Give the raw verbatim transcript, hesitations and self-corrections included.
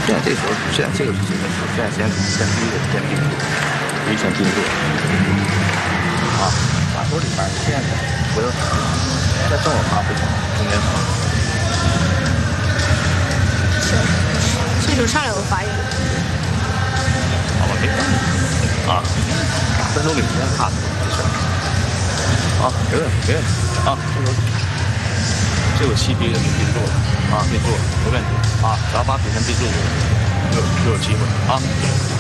现在这个时候，现在这个是现在现在先先第一个先定住，第一先定住。啊，把手里边现在不要再正我发不行，中间发。 行，这手上来我发一个。 好，我可以发。啊，分钟领先卡住，没事。啊，没问题，没问题。啊，这有这有七逼的，你憋住了。啊，憋住了，没问题。啊，只要把比分憋住，就有就有机会。啊。